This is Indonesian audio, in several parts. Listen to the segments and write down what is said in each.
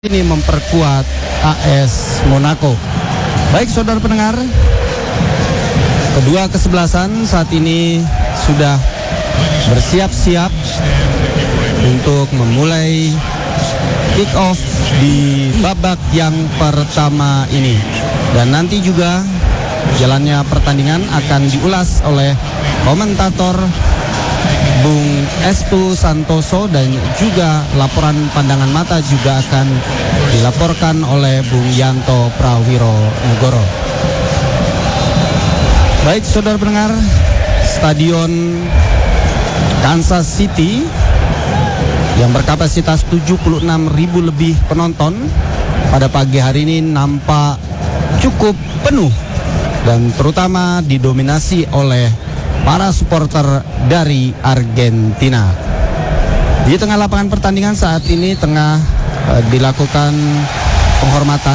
ini memperkuat AS Monaco. Baik saudara pendengar, kedua kesebelasan saat ini sudah bersiap-siap untuk memulai kick off di babak yang pertama ini. Dan nanti juga jalannya pertandingan akan diulas oleh komentator Bung Estu Santoso, dan juga laporan pandangan mata juga akan dilaporkan oleh Bung Yanto Prawiro Nugoro. Baik saudara pendengar, Stadion Kansas City yang berkapasitas 76.000 lebih penonton pada pagi hari ini nampak cukup penuh dan terutama didominasi oleh para supporter dari Argentina. Di tengah lapangan pertandingan saat ini tengah dilakukan penghormatan.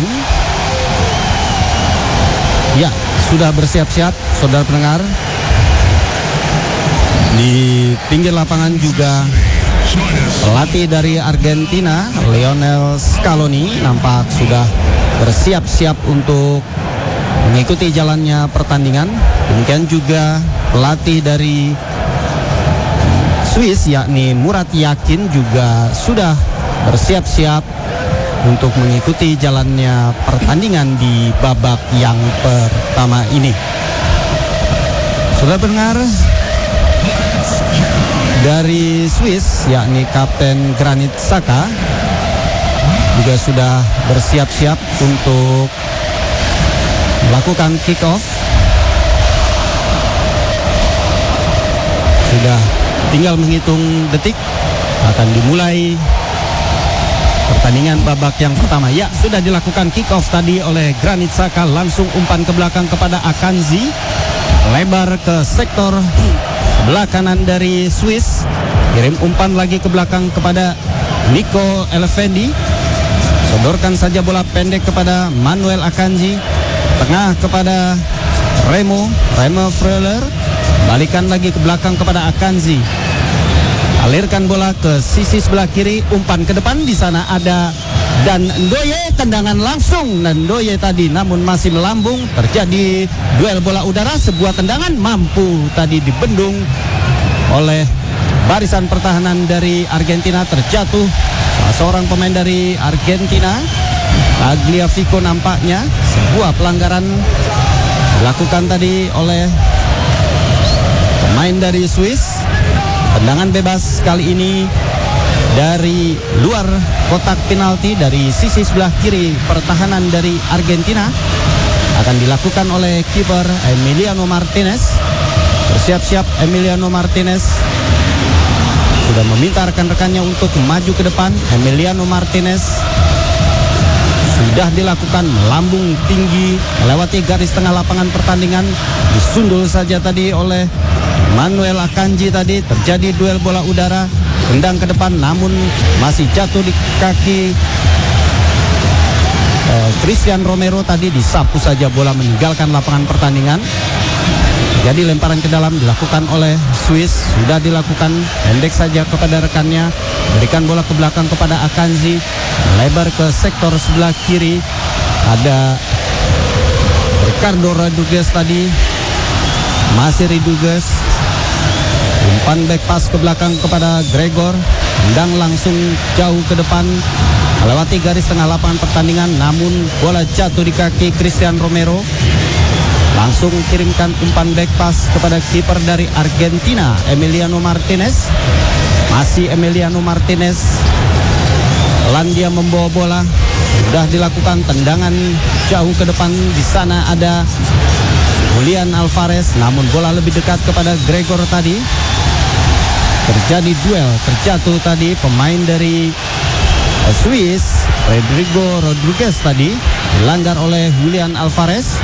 Ya, sudah bersiap-siap saudara pendengar. Di pinggir lapangan juga pelatih dari Argentina, Lionel Scaloni, nampak sudah bersiap-siap untuk mengikuti jalannya pertandingan. Demikian juga pelatih dari Swiss yakni Murat Yakin juga sudah bersiap-siap untuk mengikuti jalannya pertandingan di babak yang pertama ini. Sudah dengar dari Swiss yakni Kapten Granit Xhaka juga sudah bersiap-siap untuk melakukan kick off. Sudah tinggal menghitung detik akan dimulai pertandingan babak yang pertama. Ya, sudah dilakukan kick off tadi oleh Granit Xhaka, langsung umpan ke belakang kepada Akanji, lebar ke sektor sebelah kanan dari Swiss, kirim umpan lagi ke belakang kepada Nico Elefendi, sodorkan saja bola pendek kepada Manuel Akanji, tengah kepada Remo Freuler, balikan lagi ke belakang kepada Akanji, alirkan bola ke sisi sebelah kiri, umpan ke depan, di sana ada Dan Ndoye, tendangan langsung dan Ndoye tadi namun masih melambung, terjadi duel bola udara, sebuah tendangan mampu tadi dibendung oleh barisan pertahanan dari Argentina, terjatuh salah seorang pemain dari Argentina, Tagliafico nampaknya. Sebuah pelanggaran dilakukan tadi oleh pemain dari Swiss. Tendangan bebas kali ini dari luar kotak penalti dari sisi sebelah kiri pertahanan dari Argentina akan dilakukan oleh kiper Emiliano Martinez. Bersiap-siap Emiliano Martinez sudah meminta rekan-rekannya untuk maju ke depan. Emiliano Martinez sudah dilakukan melambung tinggi melewati garis tengah lapangan pertandingan, disundul saja tadi oleh Manuel Akanji. Tadi terjadi duel bola udara, tendang ke depan namun masih jatuh di kaki Christian Romero. Tadi disapu saja bola meninggalkan lapangan pertandingan. Jadi lemparan ke dalam dilakukan oleh Swiss, sudah dilakukan pendek saja kepada rekannya, berikan bola ke belakang kepada Akanji, lebar ke sektor sebelah kiri, ada Ricardo Rodriguez tadi, masih Rodriguez, umpan back pass ke belakang kepada Gregor, tendang langsung jauh ke depan melewati garis tengah lapangan pertandingan, namun bola jatuh di kaki Christian Romero. Langsung kirimkan umpan back pass kepada kiper dari Argentina, Emiliano Martinez. Masih Emiliano Martinez, Landia membawa bola, sudah dilakukan tendangan jauh ke depan. Di sana ada Julian Alvarez, namun bola lebih dekat kepada Gregor tadi. Terjadi duel, terjatuh tadi pemain dari Swiss, Rodrigo Rodriguez tadi, dilanggar oleh Julian Alvarez.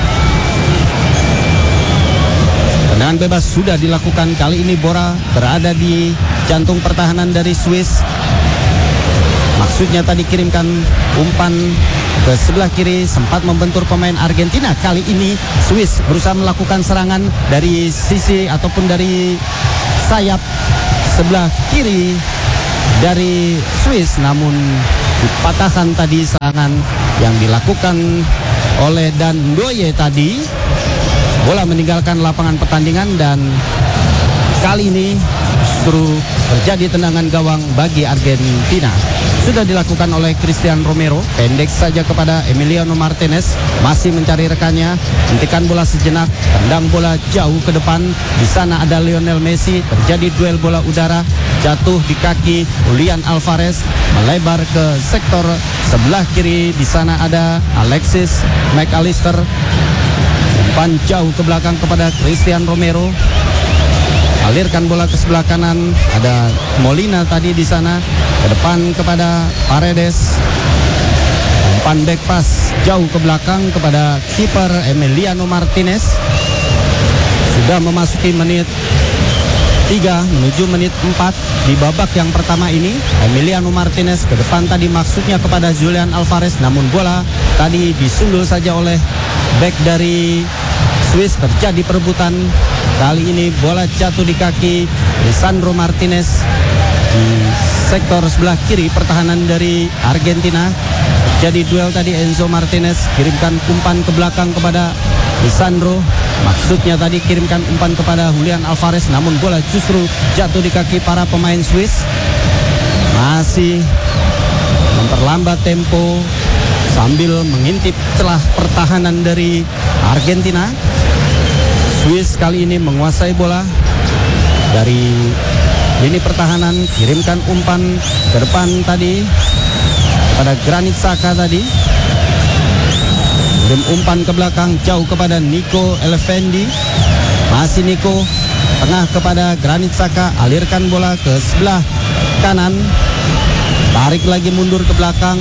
Tendangan bebas sudah dilakukan, kali ini bola berada di jantung pertahanan dari Swiss. Maksudnya tadi kirimkan umpan ke sebelah kiri, sempat membentur pemain Argentina. Kali ini Swiss berusaha melakukan serangan dari sisi ataupun dari sayap sebelah kiri dari Swiss, namun dipatahkan tadi serangan yang dilakukan oleh Dan Ndoye tadi. Bola meninggalkan lapangan pertandingan dan kali ini justru terjadi tendangan gawang bagi Argentina. Sudah dilakukan oleh Cristian Romero, pendek saja kepada Emiliano Martinez, masih mencari rekannya, hentikan bola sejenak, tendang bola jauh ke depan. Di sana ada Lionel Messi, terjadi duel bola udara, jatuh di kaki Julian Alvarez, melebar ke sektor sebelah kiri. Di sana ada Alexis McAllister, umpan jauh ke belakang kepada Cristian Romero. Alirkan bola ke sebelah kanan, ada Molina tadi di sana, ke depan kepada Paredes. Umpan back pass jauh ke belakang kepada kiper Emiliano Martinez. Sudah memasuki menit 3 menuju menit 4 di babak yang pertama ini. Emiliano Martinez ke depan tadi maksudnya kepada Julian Alvarez, namun bola tadi disundul saja oleh back dari Swiss. Terjadi perebutan. Kali ini bola jatuh di kaki Lisandro Martinez di sektor sebelah kiri pertahanan dari Argentina. Jadi duel tadi, Enzo Martinez kirimkan umpan ke belakang kepada Lisandro. Maksudnya tadi kirimkan umpan kepada Julian Alvarez, namun bola justru jatuh di kaki para pemain Swiss. Masih memperlambat tempo sambil mengintip celah pertahanan dari Argentina. Swiss kali ini menguasai bola dari lini pertahanan, kirimkan umpan ke depan tadi pada Granit Xhaka tadi. Kirim umpan ke belakang jauh kepada Nico Elefendi. Masih Nico, tengah kepada Granit Xhaka, alirkan bola ke sebelah kanan. Tarik lagi mundur ke belakang.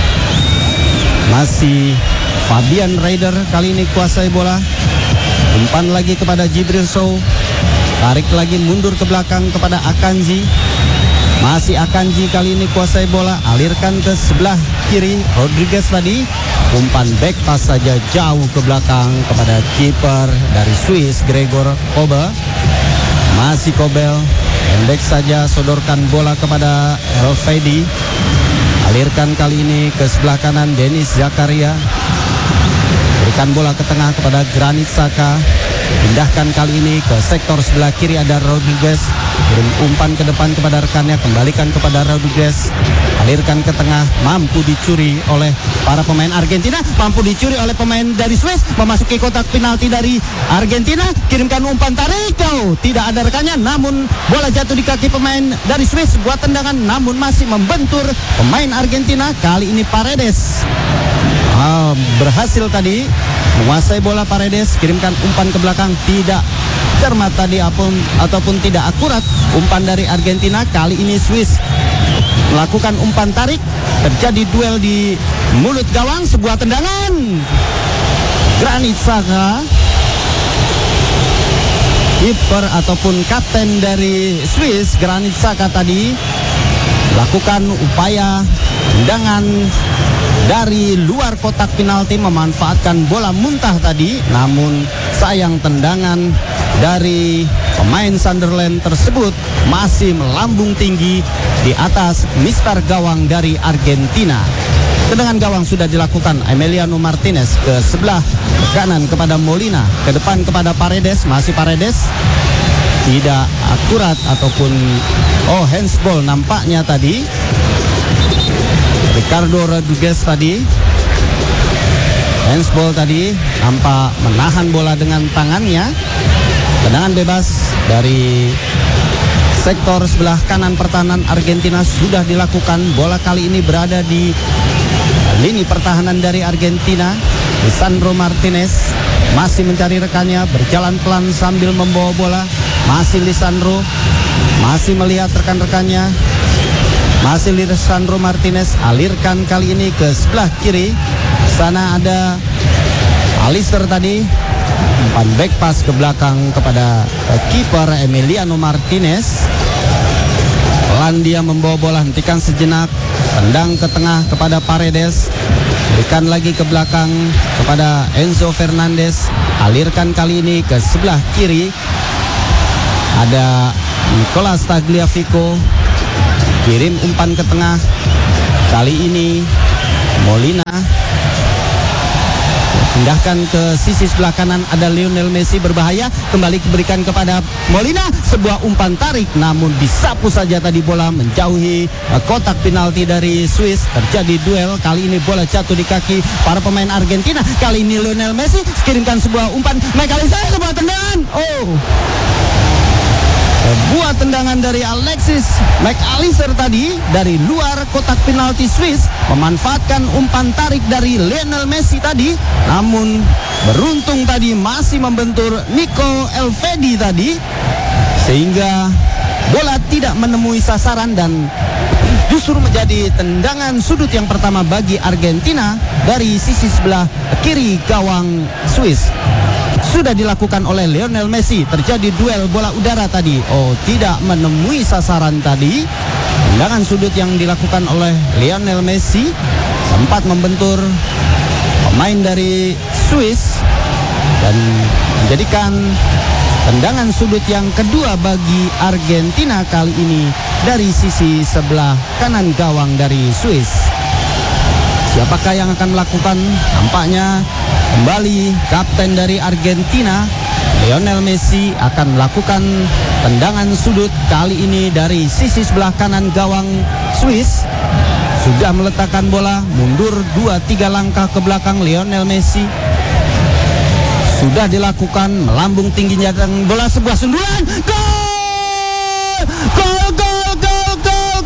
Masih Fabian Raider kali ini kuasai bola. Umpan lagi kepada Djibril Sow. Tarik lagi mundur ke belakang kepada Akanji. Masih Akanji kali ini kuasai bola. Alirkan ke sebelah kiri Rodriguez tadi. Umpan back pass saja jauh ke belakang kepada kiper dari Swiss Gregor Kobel. Masih Kobel, pendek saja sodorkan bola kepada Elfedi. Alirkan kali ini ke sebelah kanan Denis Zakaria. Berikan bola ke tengah kepada Granit Xhaka. Pindahkan kali ini ke sektor sebelah kiri ada Rodriguez. Kirim umpan ke depan kepada rekannya, kembalikan kepada Rodriguez. Alirkan ke tengah, mampu dicuri oleh para pemain Argentina, mampu dicuri oleh pemain dari Swiss. Memasuki kotak penalti dari Argentina, kirimkan umpan tarik jauh, tidak ada rekannya, namun bola jatuh di kaki pemain dari Swiss. Buat tendangan namun masih membentur pemain Argentina. Kali ini Paredes berhasil tadi menguasai bola. Paredes kirimkan umpan ke belakang, tidak cermat tadi ataupun tidak akurat umpan dari Argentina. Kali ini Swiss melakukan umpan tarik, terjadi duel di mulut gawang, sebuah tendangan. Granit Xhaka, kiper ataupun kapten dari Swiss, Granit Xhaka tadi lakukan upaya tendangan dari luar kotak penalti, memanfaatkan bola muntah tadi, namun sayang tendangan dari pemain Sunderland tersebut masih melambung tinggi di atas mistar gawang dari Argentina. Tendangan gawang sudah dilakukan. Emiliano Martinez ke sebelah kanan kepada Molina, ke depan kepada Paredes. Masih Paredes, tidak akurat ataupun handsball nampaknya tadi. Ricardo Rodriguez tadi handsball tadi, nampak menahan bola dengan tangannya. Tendangan bebas dari sektor sebelah kanan pertahanan Argentina sudah dilakukan. Bola kali ini berada di lini pertahanan dari Argentina. Lisandro Martinez masih mencari rekannya, berjalan pelan sambil membawa bola. Masih Lisandro, masih melihat rekan-rekannya. Masih Lisandro Martinez, alirkan kali ini ke sebelah kiri. Sana ada Alister tadi, umpan back pass ke belakang kepada kiper Emiliano Martinez. Pelan dia membawa bola, hentikan sejenak, tendang ke tengah kepada Paredes. Berikan lagi ke belakang kepada Enzo Fernandez. Alirkan kali ini ke sebelah kiri. Ada Nicolas Tagliafico. Kirim umpan ke tengah. Kali ini Molina pindahkan ke sisi sebelah kanan, ada Lionel Messi berbahaya, kembali diberikan kepada Molina, sebuah umpan tarik namun disapu saja tadi bola menjauhi kotak penalti dari Swiss. Terjadi duel, kali ini bola jatuh di kaki para pemain Argentina. Kali ini Lionel Messi kirimkan sebuah umpan, McAllister, sebuah tendangan. Sebuah tendangan dari Alexis McAllister tadi dari luar kotak penalti Swiss, memanfaatkan umpan tarik dari Lionel Messi tadi, namun beruntung tadi masih membentur Nico Elvedi tadi, sehingga bola tidak menemui sasaran dan justru menjadi tendangan sudut yang pertama bagi Argentina dari sisi sebelah kiri gawang Swiss. Sudah dilakukan oleh Lionel Messi. Terjadi duel bola udara tadi. Tidak menemui sasaran tadi. Tendangan sudut yang dilakukan oleh Lionel Messi sempat membentur pemain dari Swiss dan menjadikan tendangan sudut yang kedua bagi Argentina kali ini dari sisi sebelah kanan gawang dari Swiss. Siapakah yang akan melakukan? Nampaknya kembali kapten dari Argentina, Lionel Messi, akan melakukan tendangan sudut kali ini dari sisi sebelah kanan gawang Swiss. Sudah meletakkan bola, mundur 2-3 langkah ke belakang Lionel Messi. Sudah dilakukan, melambung tingginya dan bola, sebuah sundulan. Gol! Gol, gol, gol, gol,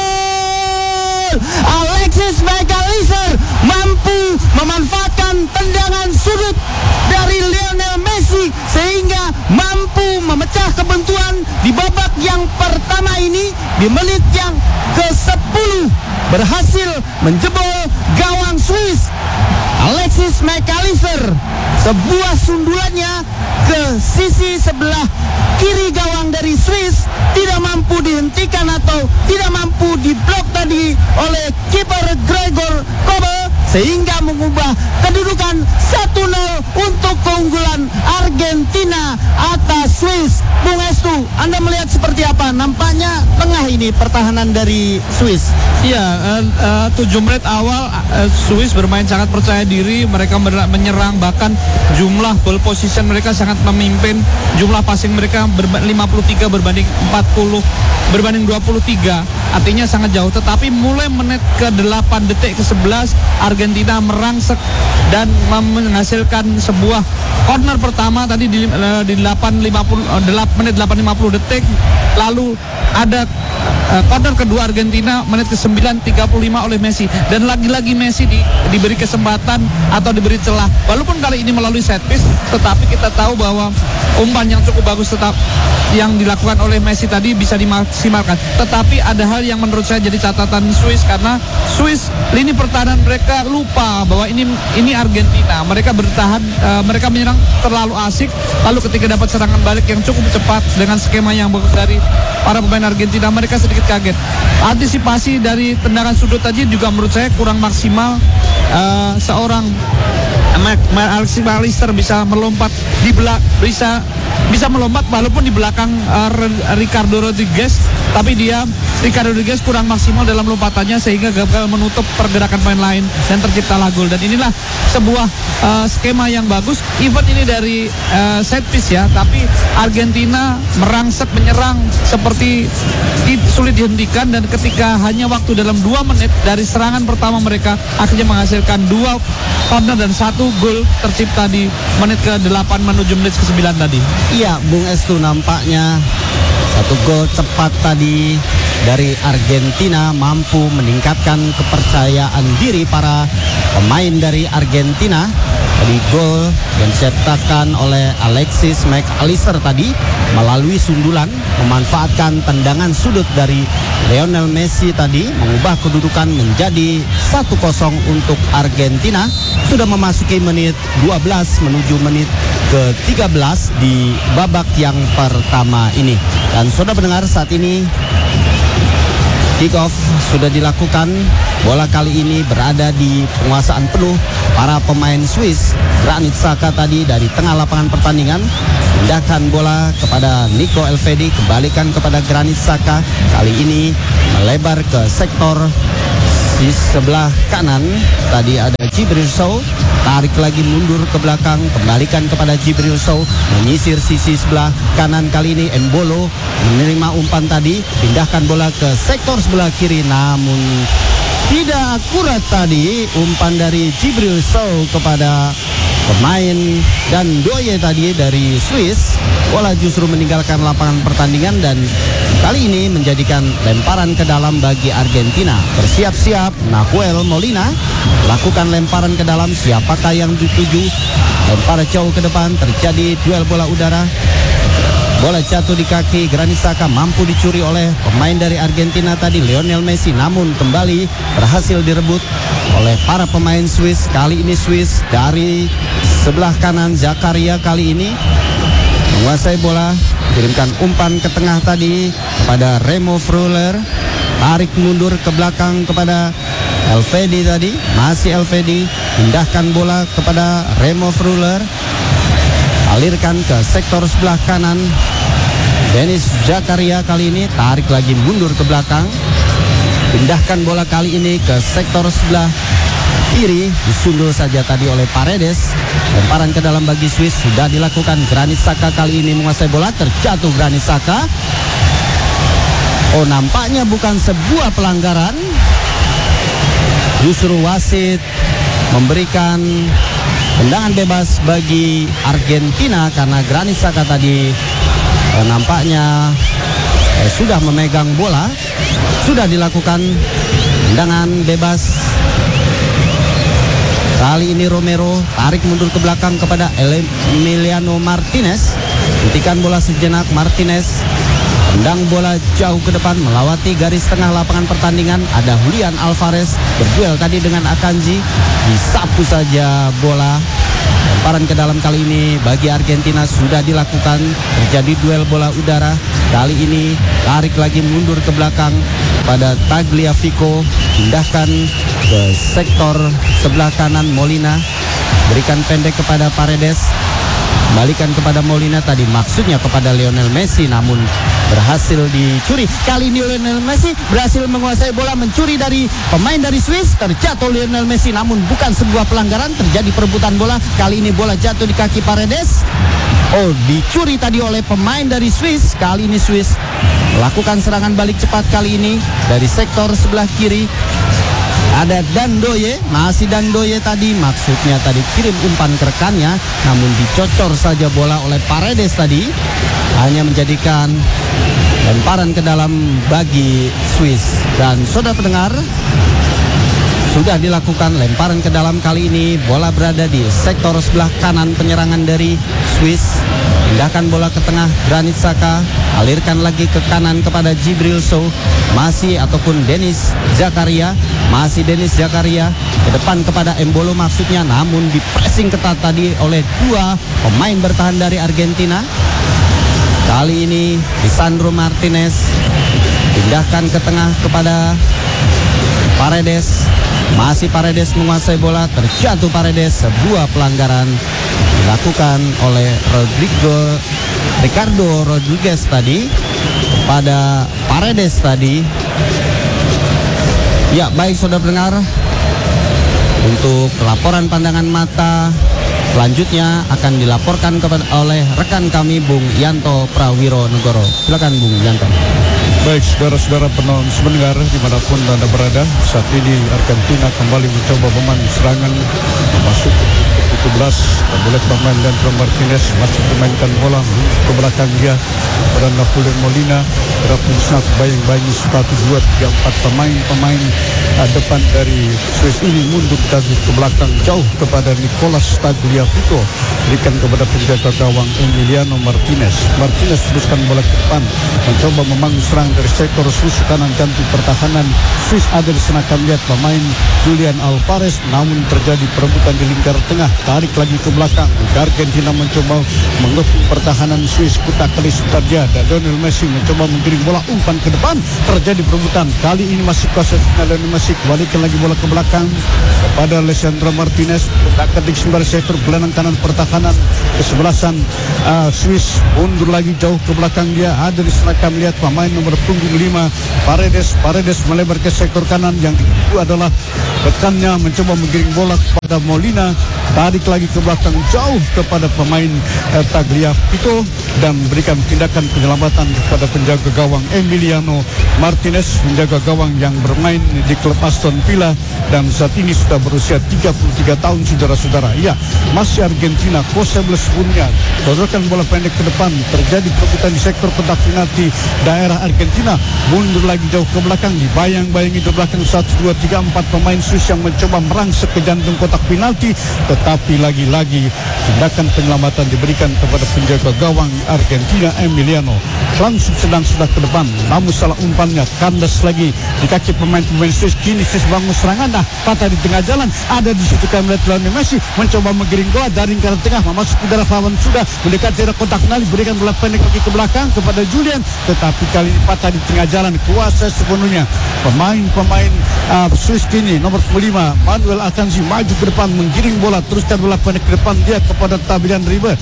gol! Alexis McAllister mampu memanfaatkan tendangan sudut dari Lionel Messi sehingga mampu memecah kebuntuan di babak yang pertama ini. Di menit yang ke-10 berhasil menjebol gawang Swiss. Alexis McAllister, sebuah sundulannya ke sisi sebelah kiri gawang dari Swiss tidak mampu dihentikan atau tidak mampu diblok tadi oleh kiper Gregor Kobel, sehingga mengubah kedudukan 1-0 untuk keunggulan Argentina atas Swiss. Bung Estu, Anda melihat seperti apa? Nampaknya tengah ini pertahanan dari Swiss. Iya, 7 menit awal Swiss bermain sangat percaya diri, mereka menyerang, bahkan jumlah ball position mereka sangat memimpin, jumlah passing mereka 53 berbanding 40 berbanding 23, artinya sangat jauh. Tetapi mulai menit ke-8 detik ke-11 Argentina merangsek dan menghasilkan sebuah corner pertama tadi di menit 8.50 detik. Lalu ada corner kedua Argentina menit ke-9 35 oleh Messi, dan lagi-lagi Messi diberi kesempatan atau diberi celah, walaupun kali ini melalui set piece, tetapi kita tahu bahwa umpan yang cukup bagus tetap yang dilakukan oleh Messi tadi bisa dimaksimalkan. Tetapi ada hal yang menurut saya jadi catatan Swiss, karena Swiss lini pertahanan mereka lupa bahwa ini Argentina. Mereka bertahan, mereka menyerang terlalu asik, lalu ketika dapat serangan balik yang cukup cepat dengan skema yang bagus dari para pemain Argentina, mereka sedikit kaget. Antisipasi dari tendangan sudut tadi juga menurut saya kurang maksimal. Seorang Alexis McAllister bisa melompat bisa melompat walaupun di belakang Ricardo Rodriguez, tapi Ricardo Rodriguez kurang maksimal dalam lompatannya sehingga gagal menutup pergerakan pemain lain dan terciptalah gol. Dan inilah sebuah skema yang bagus, event ini dari set piece ya, tapi Argentina merangsek menyerang seperti sulit dihentikan, dan ketika hanya waktu dalam 2 menit dari serangan pertama mereka akhirnya menghasilkan 2 corner dan 1 gol tercipta di menit ke-8 menuju menit ke-9 tadi. Iya, Bung Estu, nampaknya 1 gol cepat tadi dari Argentina mampu meningkatkan kepercayaan diri para pemain dari Argentina. Tadi gol yang diciptakan oleh Alexis McAllister tadi melalui sundulan, memanfaatkan tendangan sudut dari Lionel Messi tadi, mengubah kedudukan menjadi 1-0 untuk Argentina. Sudah memasuki menit 12 menuju menit ke-13 di babak yang pertama ini. Dan saudara pendengar, saat ini kick off sudah dilakukan. Bola kali ini berada di penguasaan penuh para pemain Swiss. Granit Xhaka tadi dari tengah lapangan pertandingan pindahkan bola kepada Nico Elvedi, kembalikan kepada Granit Xhaka. Kali ini melebar ke sektor Di sebelah kanan tadi ada Jibril Sow, tarik lagi mundur ke belakang, kembalikan kepada Jibril Sow, menyisir sisi sebelah kanan. Kali ini Embolo menerima umpan tadi, pindahkan bola ke sektor sebelah kiri, namun tidak akurat tadi umpan dari Jibril Sow kepada pemain Dandoye tadi dari Swiss. Bola justru meninggalkan lapangan pertandingan dan kali ini menjadikan lemparan ke dalam bagi Argentina. Bersiap-siap Nahuel Molina lakukan lemparan ke dalam, siapakah yang dituju? Lempar jauh ke depan, terjadi duel bola udara. Bola jatuh di kaki Granit Xhaka, mampu dicuri oleh pemain dari Argentina tadi, Lionel Messi, namun kembali berhasil direbut oleh para pemain Swiss. Kali ini Swiss dari sebelah kanan, Zakaria kali ini menguasai bola, kirimkan umpan ke tengah tadi kepada Remo Freuler, tarik mundur ke belakang kepada Elvedi tadi, masih Elvedi, pindahkan bola kepada Remo Freuler, alirkan ke sektor sebelah kanan. Denis Zakaria kali ini tarik lagi mundur ke belakang, pindahkan bola kali ini ke sektor sebelah kiri, disundul saja tadi oleh Paredes. Lemparan ke dalam bagi Swiss sudah dilakukan. Granit Xhaka kali ini menguasai bola, terjatuh Granit Xhaka. Oh, nampaknya bukan sebuah pelanggaran, justru wasit memberikan tendangan bebas bagi Argentina karena Granit Xhaka tadi nampaknya sudah memegang bola. Sudah dilakukan tendangan bebas. Kali ini Romero tarik mundur ke belakang kepada Emiliano Martinez, hentikan bola sejenak. Martinez tendang bola jauh ke depan melewati garis tengah lapangan pertandingan. Ada Julian Alvarez berduel tadi dengan Akanji, disapu saja bola. Lemparan ke dalam kali ini bagi Argentina sudah dilakukan. Terjadi duel bola udara. Kali ini tarik lagi mundur ke belakang pada Tagliafico, pindahkan ke sektor sebelah kanan. Molina berikan pendek kepada Paredes, kembalikan kepada Molina tadi, maksudnya kepada Lionel Messi, namun berhasil dicuri. Kali ini Lionel Messi berhasil menguasai bola, mencuri dari pemain dari Swiss. Terjatuh Lionel Messi, namun bukan sebuah pelanggaran. Terjadi perebutan bola. Kali ini bola jatuh di kaki Paredes. Oh, dicuri tadi oleh pemain dari Swiss. Kali ini Swiss melakukan serangan balik cepat kali ini dari sektor sebelah kiri. Ada Dandoye, masih Dandoye tadi, maksudnya tadi kirim umpan ke rekannya, namun dicocor saja bola oleh Paredes tadi, hanya menjadikan lemparan ke dalam bagi Swiss. Dan saudara pendengar, sudah dilakukan lemparan ke dalam kali ini. Bola berada di sektor sebelah kanan penyerangan dari Swiss. Pindahkan bola ke tengah Granit Xhaka, alirkan lagi ke kanan kepada Jibril Sow, masih ataupun Denis Zakaria, masih Denis Zakaria ke depan kepada Embolo maksudnya, namun di pressing ketat tadi oleh dua pemain bertahan dari Argentina. Kali ini Lisandro Martinez pindahkan ke tengah kepada Paredes, masih Paredes menguasai bola, terjatuh Paredes. Sebuah pelanggaran dilakukan oleh Ricardo Rodriguez tadi pada Paredes tadi. Ya, baik saudara pendengar, untuk laporan pandangan mata selanjutnya akan dilaporkan oleh rekan kami Bung Yanto Prawiro Negoro. Silakan Bung Yanto. Baik saudara-saudara pendengar dimanapun Anda berada, saat ini Argentina kembali mencoba membangun serangan masuk ke 17. Boleh pemain Lisandro Martinez masih memainkan bola ke belakang dia pada Nahuel Molina. Rapusnak bayang-bayangi 1, 2, 3, 4 pemain depan dari Swiss ini mundur ke belakang jauh kepada Nicolas Tagliafico, berikan kepada penjaga gawang Emiliano Martinez. Martinez teruskan bola ke depan, mencoba membangun serangan dari sektor Swiss kanan ganti pertahanan Swiss. Ada di sana kami lihat pemain Julian Alvarez, namun terjadi perebutan di lingkar tengah. tarik lagi ke belakang. Argentina mencoba mengepung pertahanan Swiss. Kutak kali Sutarja dan Lionel Messi mencoba menggiring bola umpan ke depan. Terjadi perebutan. Kali ini masih kuasa Lionel Messi. Kembalikan lagi bola ke belakang kepada Lisandro Martinez. Kutak ketik sembari sektor gelandang kanan pertahanan kesebelasan Swiss. Mundur lagi jauh ke belakang dia. Ada di sana kami lihat pemain nomor punggung 5 Paredes melebar ke sektor kanan. Yang itu adalah rekannya mencoba menggiring bola kepada Molina. Tarik lagi ke belakang jauh kepada pemain Tagliafico dan berikan tindakan penyelamatan kepada penjaga gawang Emiliano Martinez, penjaga gawang yang bermain di klub Aston Villa dan saat ini sudah berusia 33 tahun saudara-saudara. Ya, masih Argentina, Kosebles punya dodokan bola pendek ke depan. Terjadi perebutan di sektor kotak penalti daerah Argentina. Mundur lagi jauh ke belakang, dibayang-bayangi di belakang 1, 2, 3, 4 pemain Swiss yang mencoba merangsek ke jantung kotak penalti. Tetapi lagi-lagi tindakan penyelamatan diberikan kepada penjaga gawang Argentina Emiliano. Langsung sedang sudah ke depan, namun salah umpannya kandas lagi di kaki pemain-pemain Swiss. Kini Swiss bangun serangan, patah di tengah jalan. Ada di situ kami lihat Lionel Messi mencoba menggiring bola dari ke tengah, masuk ke daerah lawan sudah mendekati daerah kotak penalti, berikan bola pendek lagi ke belakang kepada Julian. Tetapi kali ini patah di tengah jalan, kuasa sepenuhnya pemain-pemain Swiss. Kini nomor 5 Manuel Akanji maju ke depan menggiring bola, teruskan bola pendek ke depan dia kepada Fabian River.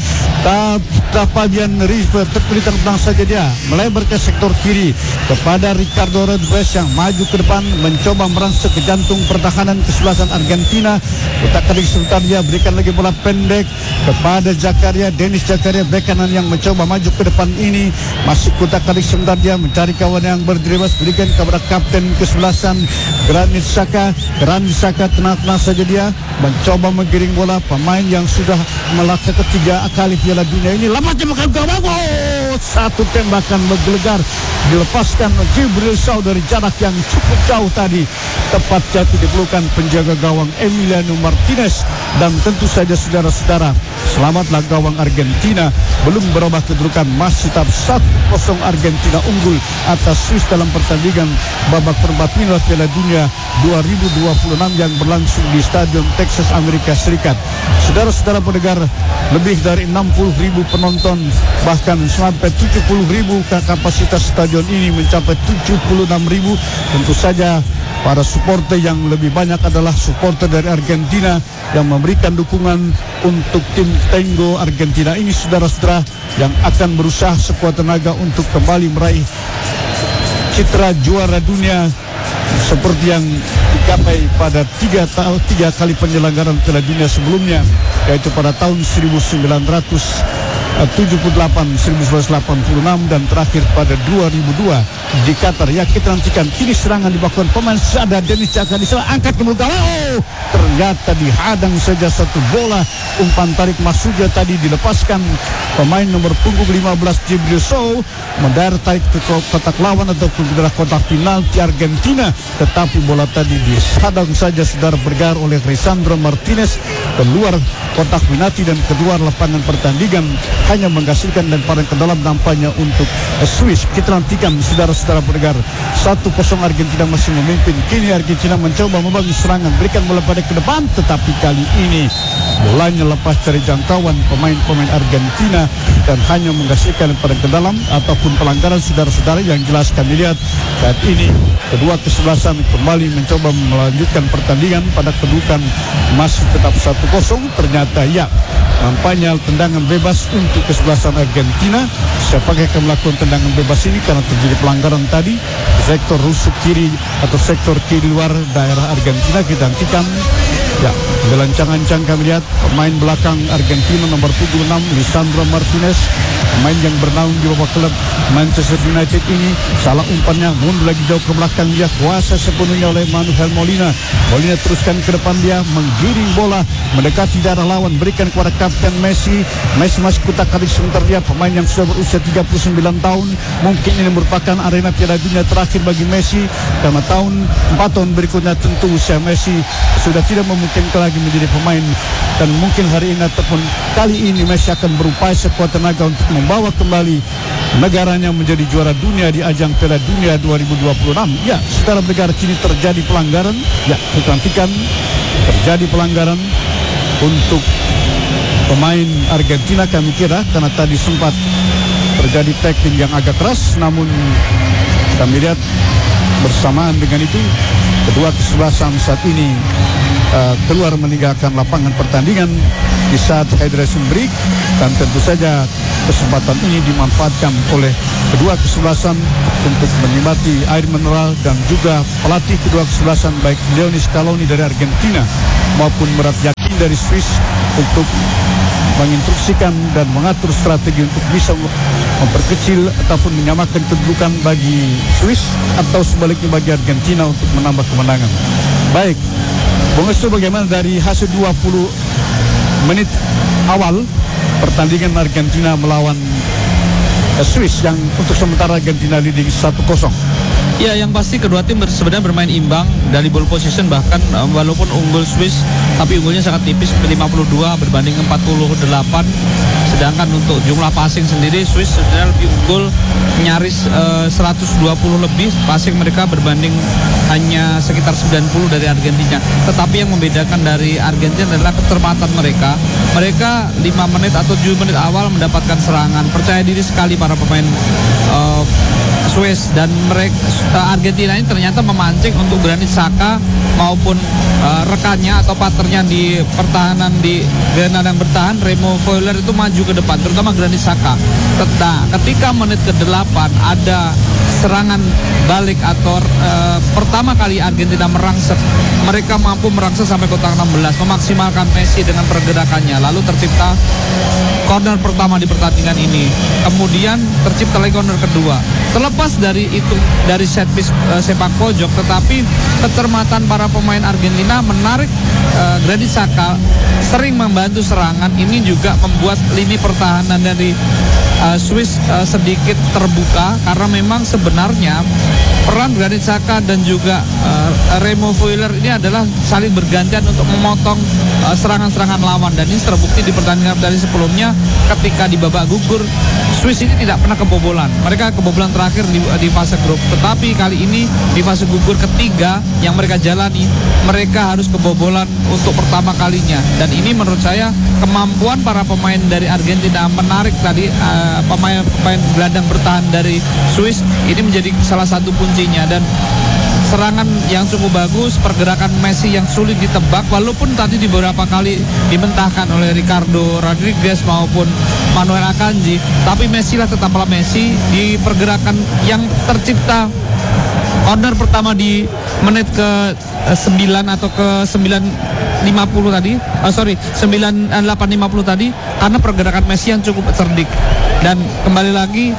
Fabian River terpilih terbang saja dia melebar ke sektor kiri kepada Ricardo Rodriguez yang maju ke depan mencoba merangsek ke jantung pertahanan kesebelasan Argentina. Kotak kali sebentar dia berikan lagi bola pendek kepada Dennis Zakaria bek kanan yang mencoba maju ke depan ini. Masih kotak kali sebentar dia mencari kawan yang berdribas, berikan kepada kapten kesebelasan Granit Xhaka tenang-tenang saja dia mencoba menggiring bola. Pemain yang sudah melaksa ketiga kali Piala Dunia ini lama tembakan gawang. Satu tembakan menggelegar dilepaskan Djibril Sow dari jarak yang cukup jauh tadi, tepat jatuh di pelukan penjaga gawang Emiliano Martinez. Dan tentu saja saudara-saudara, selamatlah gawang Argentina. Belum berubah kedudukan, masih tetap 1-0 Argentina unggul atas Swiss dalam pertandingan babak perempat final Piala Dunia 2026 yang berlangsung di Stadion Texas, Amerika Serikat. Saudara-saudara pendengar, lebih dari 60.000 penonton, bahkan sampai 70.000 kapasitas stadion ini mencapai 76.000. Tentu saja para supporter yang lebih banyak adalah supporter dari Argentina yang memberikan dukungan untuk tim Tango Argentina ini, saudara-saudara, yang akan berusaha sekuat tenaga untuk kembali meraih citra juara dunia seperti yang dicapai pada tiga kali penyelenggaraan Piala Dunia sebelumnya, yaitu pada tahun 1978, 1986 dan terakhir pada 2002 di Qatar. Ya, kita nantikan. Kini serangan dilakukan pemain Sada Dennis Zakaria, angkat ke muka. Ternyata dihadang saja satu bola. Umpan tarik Masuja tadi dilepaskan pemain nomor punggung 15 Djibril Sow, mendarat tarik ke kotak lawan ataupun ke daerah kotak penalti Argentina. Tetapi bola tadi dihadang saja saudara bergar oleh Lisandro Martinez keluar kotak penalti dan kedua lapangan pertandingan, hanya menghasilkan lemparan ke dalam nampaknya untuk Swiss. Kita nantikan saudara-saudara pendengar. 1-0 Argentina masih memimpin. Kini Argentina mencoba membangun serangan, berikan bola pada ke depan, tetapi kali ini bolanya lepas dari jangkauan pemain-pemain Argentina dan hanya menghasilkan lemparan ke dalam ataupun pelanggaran. Saudara-saudara yang jelas kami lihat saat ini kedua kesebelasan kembali mencoba melanjutkan pertandingan pada kedudukan masih tetap 1-0. Ternyata ya, nampaknya tendangan bebas untuk kesebelasan Argentina. Siapakah yang akan melakukan tendangan bebas ini karena terjadi pelanggaran tadi di sektor rusuk kiri atau sektor kiri luar daerah Argentina. Kita nantikan. Ya, belancang-ancang kami lihat pemain belakang Argentina nomor 76 Lisandro Martinez, pemain yang bernaung di bawah klub Manchester United ini. Salah umpannya, mundur lagi jauh ke belakang dia, kuasa sepenuhnya oleh Manuel Molina. Molina teruskan ke depan dia, menggiring bola mendekati daerah lawan, berikan kepada kapten Messi. Messi masih kutak-katik sebentar dia, pemain yang sudah berusia 39 tahun. Mungkin ini merupakan arena Piala Dunia terakhir bagi Messi karena 4 tahun berikutnya tentu usia Messi sudah tidak memungkinkan lagi menjadi pemain, dan mungkin hari ini ataupun kali ini Messi akan berupaya sekuat tenaga untuk membawa kembali negaranya menjadi juara dunia di ajang Piala Dunia 2026. Ya, secara negara kini terjadi pelanggaran. Ya, kita nantikan terjadi pelanggaran untuk pemain Argentina kami kira, karena tadi sempat terjadi tackling yang agak keras, namun kami lihat bersamaan dengan itu kedua kesebelasan saat ini keluar meninggalkan lapangan pertandingan di saat hydration break, dan tentu saja kesempatan ini dimanfaatkan oleh kedua kesebelasan untuk menikmati air mineral, dan juga pelatih kedua kesebelasan baik Lionel Scaloni dari Argentina maupun Murat Yakin dari Swiss untuk menginstruksikan dan mengatur strategi untuk bisa memperkecil ataupun menyamakan kedudukan bagi Swiss atau sebaliknya bagi Argentina untuk menambah kemenangan. Baik, Bung Estu, bagaimana dari hasil 20 menit awal pertandingan Argentina melawan Swiss yang untuk sementara Argentina leading 1-0? Ya, yang pasti kedua tim sebenarnya bermain imbang dari ball position, bahkan walaupun unggul Swiss tapi unggulnya sangat tipis 52 berbanding 48. Sedangkan untuk jumlah passing sendiri Swiss sebenarnya lebih unggul nyaris 120 lebih passing mereka berbanding hanya sekitar 90 dari Argentina. Tetapi yang membedakan dari Argentina adalah kecermatan mereka. Mereka 5 menit atau 7 menit awal mendapatkan serangan, percaya diri sekali para pemain Swiss, dan mereka Argentina ini ternyata memancing untuk Granit Xhaka maupun rekannya atau partnernya di pertahanan di gelandang bertahan Remo Freuler itu maju ke depan, terutama Granit Xhaka. Ketika menit ke-8 ada serangan balik atau pertama kali Argentina merangsek, mereka mampu merangsek sampai kotak 16, memaksimalkan Messi dengan pergerakannya, lalu tercipta corner pertama di pertandingan ini. Kemudian tercipta lagi corner kedua. Terlepas dari itu, dari set piece sepak pojok, tetapi kecermatan para pemain Argentina menarik Granit Xhaka sering membantu serangan ini juga membuat lini pertahanan dari Swiss sedikit terbuka, karena memang sebenarnya peran Granit Xhaka dan juga Remo Freuler ini adalah saling bergantian untuk memotong serangan-serangan lawan, dan ini terbukti di pertandingan dari sebelumnya ketika di babak gugur Swiss ini tidak pernah kebobolan. Mereka kebobolan terakhir di fase grup, tetapi kali ini di fase gugur ketiga yang mereka jalani, mereka harus kebobolan untuk pertama kalinya, dan ini menurut saya kemampuan para pemain dari Argentina menarik tadi pemain gelandang bertahan dari Swiss ini menjadi salah satu kuncinya, dan serangan yang cukup bagus, pergerakan Messi yang sulit ditebak, walaupun tadi di beberapa kali dimentahkan oleh Ricardo Rodriguez maupun Manuel Akanji, tapi Messi lah tetaplah Messi. Di pergerakan yang tercipta corner pertama di menit ke 9 atau ke 9.50 tadi, 98.50 tadi, karena pergerakan Messi yang cukup cerdik. Dan kembali lagi,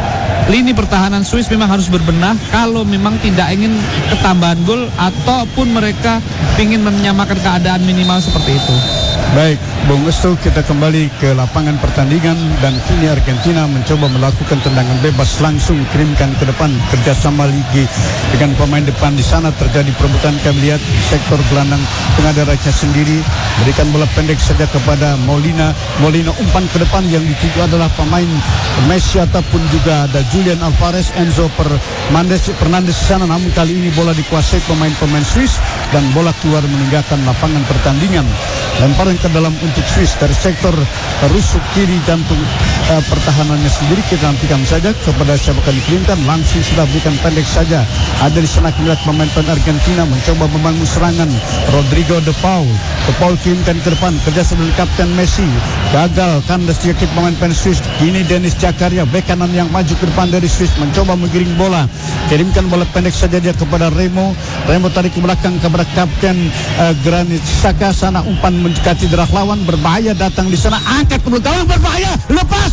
lini pertahanan Swiss memang harus berbenah kalau memang tidak ingin ketambahan gol ataupun mereka ingin menyamakan keadaan minimal seperti itu. Baik, Bung Estu, kita kembali ke lapangan pertandingan, dan kini Argentina mencoba melakukan tendangan bebas langsung kirimkan ke depan, kerjasama ligi dengan pemain depan. Di sana terjadi perebutan, kami lihat sektor gelandang tengah darahnya sendiri berikan bola pendek saja kepada Molina umpan ke depan, yang dituju adalah pemain Messi ataupun juga ada Julian Alvarez, Enzo Fernandez di sana, namun kali ini bola dikuasai pemain-pemain Swiss dan bola keluar meninggalkan lapangan pertandingan. Lemparan ke dalam untuk Swiss dari sektor rusuk kiri jantung pertahanannya sendiri. Kita nantikan saja kepada siapa akan dikirimkan, langsung sudah berikan pendek saja. Ada di sana melihat pemain Argentina mencoba membangun serangan. Rodrigo De Paul kirimkan ke depan, kerjasama dengan Kapten Messi, gagal kandas sedikit pemain Swiss. Kini Denis Zakaria, bek kanan yang maju ke depan dari Swiss, mencoba menggiring bola, kirimkan bola pendek saja dia kepada Remo tarik ke belakang kepada Kapten Granit Xhaka. Sana umpan mendekati darah lawan, berbahaya datang di sana, angkat ke belakang, berbahaya, lepas.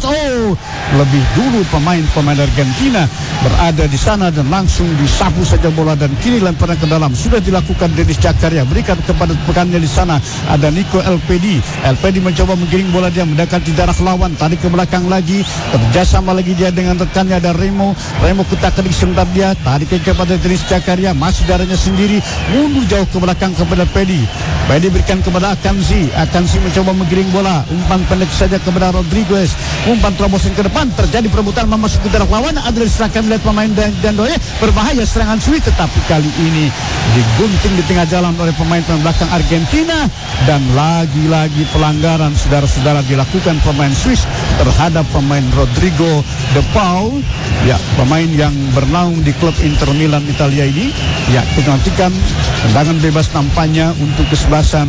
Lebih dulu pemain Argentina berada di sana dan langsung disapu saja bola, dan kini lemparan ke dalam sudah dilakukan Denis Zakaria, berikan kepada pekannya di sana ada Nico LPD mencoba menggiring bola, dia mendekati darah lawan, tarik ke belakang lagi, kerjasama lagi dia dengan rekannya ada Remo kutak-ketik sebentar, dia tarik kepada Denis Zakaria, masih darahnya sendiri, mundur jauh ke belakang kepada Pedi berikan kepada Akanji. Akansi mencoba menggiring bola, umpan pendek saja kepada Rodriguez, umpan terobosan ke depan, terjadi perebutan memasuki daerah lawan, adalah diserahkan oleh pemain Dandoye, berbahaya serangan Swiss, tetapi kali ini digunting di tengah jalan oleh pemain belakang Argentina, dan lagi-lagi pelanggaran saudara-saudara dilakukan pemain Swiss terhadap pemain Rodrigo De Paul, ya, pemain yang bernaung di klub Inter Milan Italia ini. Ya, kita nantikan tendangan bebas nampaknya untuk kesebelasan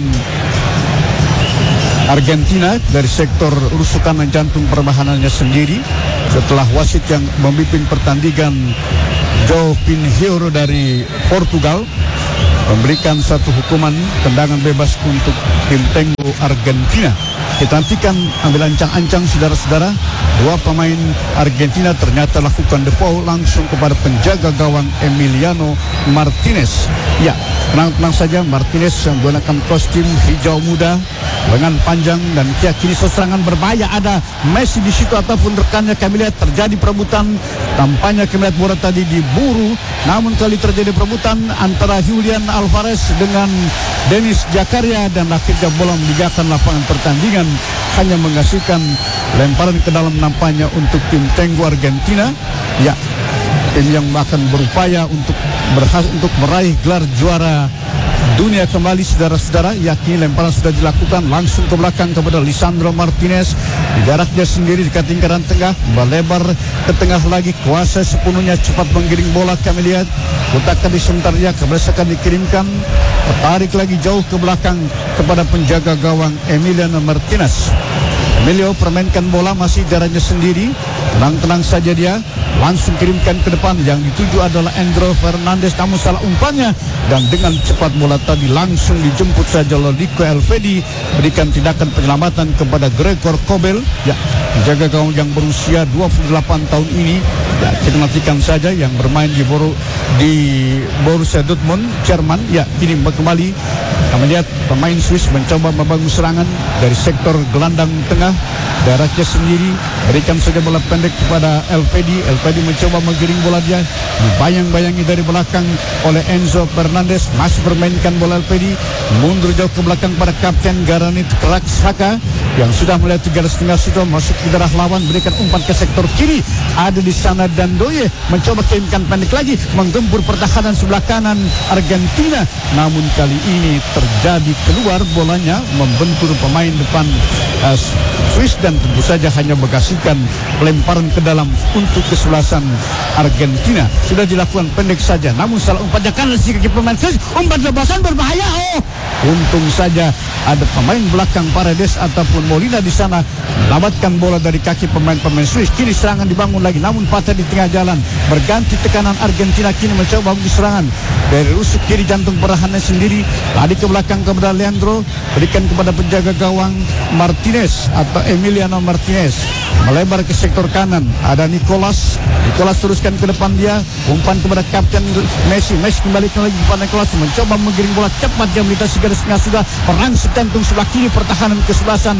Argentina dari sektor rusuk kanan jantung permahanannya sendiri, setelah wasit yang memimpin pertandingan João Pinheiro dari Portugal memberikan satu hukuman tendangan bebas untuk tim Tango Argentina. Kita nantikan ambil ancang-ancang saudara-saudara. Dua pemain Argentina ternyata lakukan De Paul langsung kepada penjaga gawang Emiliano Martinez. Ya, tenang-tenang saja, Martinez yang menggunakan kostum hijau muda, lengan panjang, dan kini serangan berbahaya. Ada Messi di situ ataupun rekannya. Kami lihat terjadi perebutan. Tampaknya kami lihat bola tadi diburu, namun kali terjadi perebutan antara Julian Alvarez dengan Denis Zakaria, dan akhirnya bola meninggalkan lapangan pertandingan, hanya menghasilkan lemparan ke dalam nampaknya untuk tim Tango Argentina. Ya, tim yang akan berupaya untuk meraih gelar juara dunia kembali saudara-saudara. Yakni lemparan sudah dilakukan langsung ke belakang kepada Lisandro Martinez, di jaraknya sendiri di lingkaran tengah, melebar ke tengah lagi, kuasa sepenuhnya, cepat menggiring bola. Kami lihat kotakan di sementarnya, kebesakan dikirimkan, tarik lagi jauh ke belakang kepada penjaga gawang Emiliano Martinez. Emilio permainkan bola masih jaraknya sendiri, tenang-tenang saja dia, langsung kirimkan ke depan. Yang dituju adalah Andro Fernandes, namun salah umpannya, dan dengan cepat bola tadi langsung dijemput saja oleh Nico Elvedi, berikan tindakan penyelamatan kepada Gregor Kobel. Ya, penjaga gawang yang berusia 28 tahun ini, ya, kita nantikan saja, yang bermain di Borussia Dortmund, Jerman. Ya, kini kembali kami lihat pemain Swiss mencoba membangun serangan dari sektor gelandang tengah, daratnya sendiri, berikan saja bola pendek kepada Elvedi. Elvedi mencoba menggiring bola, dia dibayang-bayangi dari belakang oleh Enzo Fernandez, masih bermainkan bola Elvedi, mundur jauh ke belakang pada kapten Granit Xhaka yang sudah melihat 3,5 sudah masuk ke daerah lawan, berikan umpan ke sektor kiri, ada di sana Dandoye mencoba kirimkan pendek lagi, menggempur pertahanan sebelah kanan Argentina, namun kali ini terjadi keluar bolanya, membentur pemain depan Swiss, dan tentu saja hanya menghasilkan lemparan ke dalam untuk kesebelasan Argentina. Sudah dilakukan pendek saja, namun salah umpannya kanan si kaki pemain Swiss, umpan lebasan berbahaya. Untung saja ada pemain belakang Paredes ataupun Molina di sana melamatkan bola dari kaki pemain Swiss. Kini serangan dibangun lagi, namun patah di tengah jalan. Berganti tekanan Argentina, kini mencoba membangun serangan dari rusuk kiri jantung pertahanan sendiri, tadi ke belakang kepada Leandro, berikan kepada penjaga gawang Martinez atau Emiliano Martinez, melebar ke sektor kanan, ada Nicolas teruskan ke depan, dia umpan kepada kapten Messi kembali lagi kepada Nicolas, mencoba menggiring bola cepat, dia melintasi garis tengah, sudah merangsek jantung sebelah kiri pertahanan kesebelasan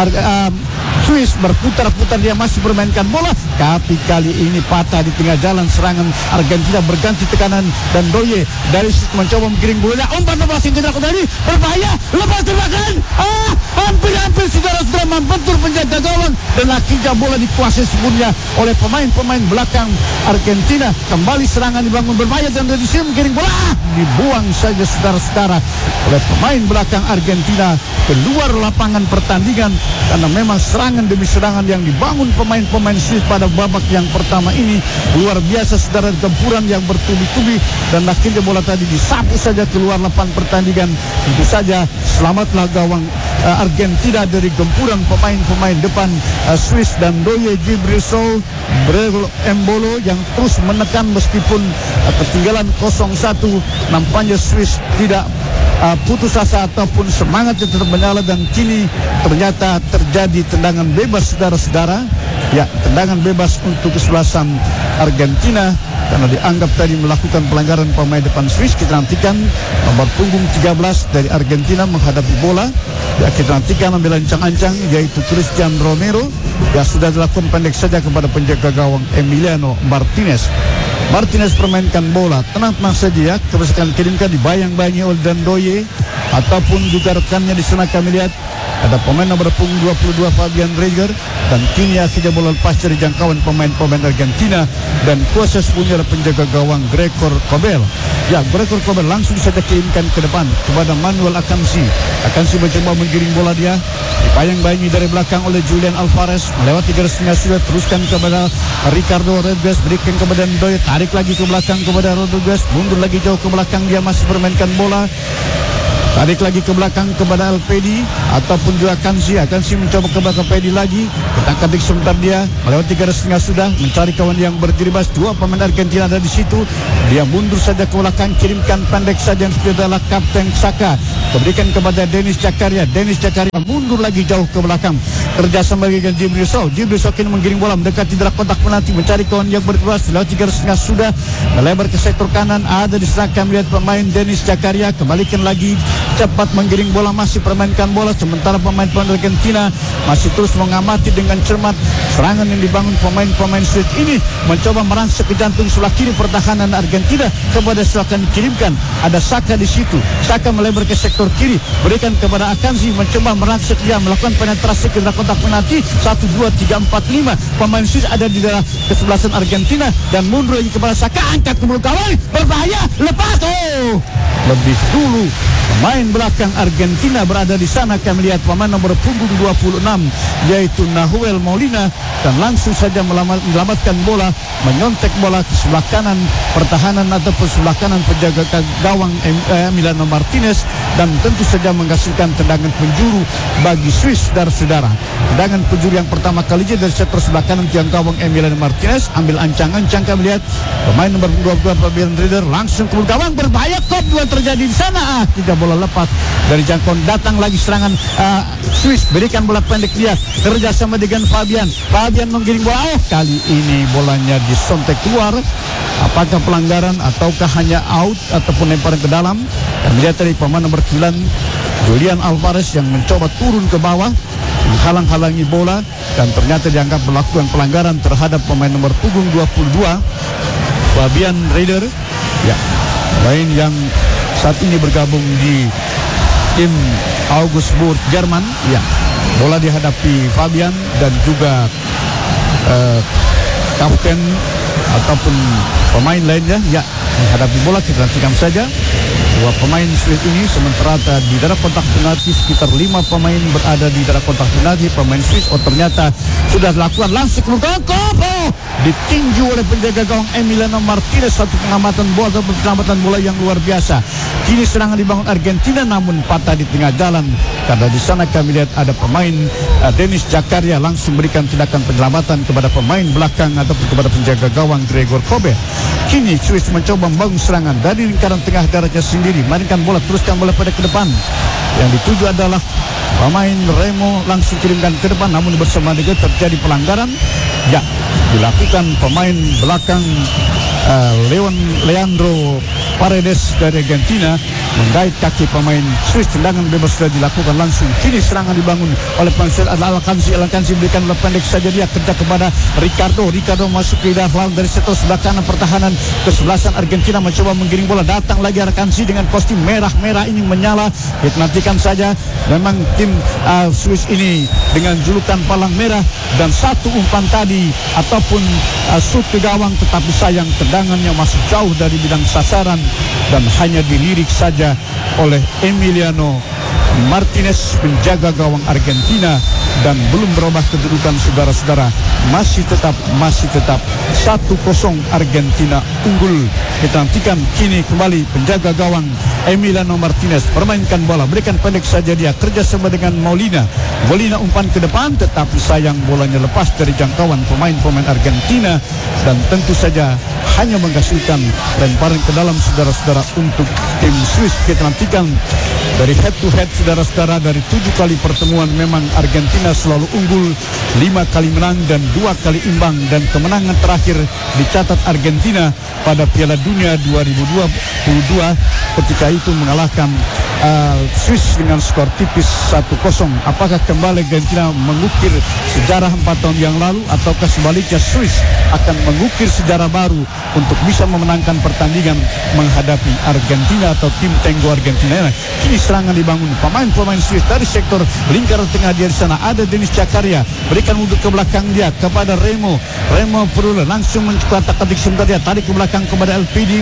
Swiss, berputar-putar, dia masih bermainkan bola, tapi kali ini patah di tengah jalan serangan Argentina. Berganti tekanan dan Doye dari situ mencoba menggiring bola, umpan lepas yang tidak tadi berbahaya, lepas tembakan, hampir saudara-saudara membentur penjaga gawang, dan akhirnya bola dikuasai sepenuhnya oleh pemain belakang Argentina. Kembali serangan dibangun berbahaya, dan dari sini menggiring bola dibuang saja saudara-saudara oleh pemain belakang Argentina keluar lapangan pertandingan, karena memang serangan demi serangan yang dibangun pemain Swiss pada babak yang pertama ini luar biasa saudara, gempuran yang bertubi-tubi, dan akhirnya bola tadi disapu saja keluar lapangan pertandingan. Tentu saja selamatlah gawang Argentina dari gempuran pemain depan Swiss, dan Doye Gibril Brel Embolo yang terus menekan meskipun ketinggalan 0-1. Nampaknya Swiss tidak putus asa ataupun semangatnya tetap menyala, dan kini ternyata terjadi tendangan bebas saudara-saudara. Ya, tendangan bebas untuk kesebelasan Argentina karena dianggap tadi melakukan pelanggaran pemain depan Swiss. Kita nantikan nomor punggung 13 dari Argentina menghadapi bola. Ya, kita nantikan ambil ancang-ancang yaitu Christian Romero. Ya, sudah dilakukan pendek saja kepada penjaga gawang Emiliano Martinez. Martinez permainkan bola, tenang-tenang saja ya, kebesaran kirimkan dibayang-bayangi oleh Dandoye. ataupun juga rekannya di sana kami lihat ada pemain nomor punggung 22 Fabian Reger, dan kini akhirnya bola lepas dari jangkauan pemain-pemain Argentina, dan kuasa sepunya adalah penjaga gawang Gregor Kobel. Ya, Gregor Kobel langsung saja kirimkan ke depan kepada Manuel Akansi. Akansi mencoba menggiring bola dia, dipayang-bayangi dari belakang oleh Julian Alvarez, melewati garis tengah sudah teruskan kepada Ricardo Rodriguez, berikan kepada Ndoye, tarik lagi ke belakang kepada Rodriguez, mundur lagi jauh ke belakang, dia masih bermainkan bola. Tarik lagi ke belakang kepada Alpedi ataupun juga Akansi mencoba ke belakang Alpedi lagi, ketangkap sebentar dia melewati garis tengah sudah mencari kawan yang berdiri bas. Dua pemain Argentina ada di situ, dia mundur saja ke belakang, kirimkan pendek saja adalah Kapten Saka, diberikan kepada Denis Zakaria mundur lagi jauh ke belakang, kerjasama dengan Jibril Sow kini menggiring bola mendekati dalam kotak penalti, mencari kawan yang berdiri bas, melewati garis tengah sudah melebar ke sektor kanan, ada di sana kami lihat pemain Denis Zakaria, kembalikan lagi cepat menggiring bola, masih permainkan bola, sementara pemain-pemain Argentina masih terus mengamati dengan cermat serangan yang dibangun pemain-pemain Swiss ini, mencoba merangsek ke jantung sebelah kiri pertahanan Argentina kepada silakan dikirimkan. Ada Saka di situ, Saka melebar ke sektor kiri, berikan kepada Akansi, mencoba merangsek dia melakukan penetrasi ke dalam kotak penalti. 1, 2, 3, 4, 5 pemain Swiss ada di dalam kesebelasan Argentina, dan mundur lagi kepada Saka, angkat ke belakang, berbahaya, lepas. Lebih dulu pemain belakang Argentina berada di sana, kami lihat pemain nomor punggung 26 yaitu Nahuel Molina, dan langsung saja menyelamatkan bola, menyontek bola ke sebelah kanan pertahanan ataupun sebelah kanan penjaga gawang Emiliano Martinez, dan tentu saja menghasilkan tendangan penjuru bagi Swiss, saudara-saudara. Tendangan penjuru yang pertama kalinya dari sektor sebelah kanan tiang gawang Emiliano Martinez, ambil ancang-ancang, kami lihat pemain nomor 22 Fabian Reger langsung ke gawang, berbahaya, kop 2 terjadi di sana. Tidak bola lepas dari jangkauan, datang lagi serangan Swiss, berikan bola pendek dia, kerjasama dengan Fabian menggiring bola, kali ini bolanya disontek keluar. Apakah pelanggaran ataukah hanya out ataupun lemparan ke dalam? Kami lihat tadi pemain nomor 9 Julian Alvarez yang mencoba turun ke bawah menghalang-halangi bola, dan ternyata dianggap melakukan pelanggaran terhadap pemain nomor punggung 22 Fabian Reger, ya, pemain yang saat ini bergabung di tim Augsburg Jerman. Ya, bola dihadapi Fabian dan juga kapten ataupun pemain lainnya, ya, menghadapi bola. Kita nantikan saja dua pemain Swiss ini, sementara di dalam kotak penalti sekitar 5 pemain berada di dalam kotak penalti pemain Swiss. Ternyata sudah dilakukan langsung ditinju oleh penjaga gawang Emiliano Martinez, satu pengamatan bola atau penyelamatan bola yang luar biasa. Kini serangan dibangun Argentina namun patah di tengah jalan, karena di sana kami lihat ada pemain Denis Zakaria langsung berikan tindakan penyelamatan kepada pemain belakang ataupun kepada penjaga gawang Gregor Kobel. Kini Swiss mencoba membangun serangan dari lingkaran tengah daratnya sendiri, mainkan bola, teruskan bola pada ke depan. Yang dituju adalah pemain Remo, langsung kirimkan ke depan, namun bersama dengan terjadi pelanggaran. Ya, dilakukan pemain belakang Leandro Paredes dari Argentina menggait kaki pemain Swiss. Tendangan bebas sudah dilakukan langsung. Kini serangan dibangun oleh pemain Akansi berikan bola pendek saja, dia kerja kepada Ricardo masuk ke dalam dari sektor sebelah kanan pertahanan kesebelasan Argentina, mencoba menggiring bola, datang lagi Akansi dengan kostum merah ini menyala. Kita nantikan saja, memang tim Swiss ini dengan julukan palang merah, dan satu umpan tadi ataupun shoot ke gawang, tetapi sayang tendangannya masih jauh dari bidang sasaran dan hanya dilirik saja oleh Emiliano Martinez, penjaga gawang Argentina, dan belum berubah kedudukan, saudara-saudara. Masih tetap 1-0 Argentina unggul. Kita nantikan kini kembali penjaga gawang Emiliano Martinez permainkan bola, berikan pendek saja dia, kerjasama dengan Molina umpan ke depan, tetapi sayang bolanya lepas dari jangkauan pemain Argentina, dan tentu saja hanya menghasilkan lemparan ke dalam, saudara-saudara, untuk tim Swiss. Kita nantikan dari head to head, saudara-saudara, dari 7 kali pertemuan memang Argentina selalu unggul, 5 kali menang dan 2 kali imbang, dan kemenangan terakhir dicatat Argentina pada Piala Dunia 2022 ketika itu mengalahkan Swiss dengan skor tipis 1-0. Apakah kembali Argentina mengukir sejarah 4 tahun yang lalu, ataukah sebaliknya Swiss akan mengukir sejarah baru untuk bisa memenangkan pertandingan menghadapi Argentina atau tim Tenggo Argentina? Kini serangan dibangun pemain-pemain Swiss dari sektor lingkaran tengah dia di sana. Ada Denis Zakaria, berikan mundur ke belakang dia kepada Remo perlu langsung mencetak adik sebentar dia tarik ke belakang kepada LPD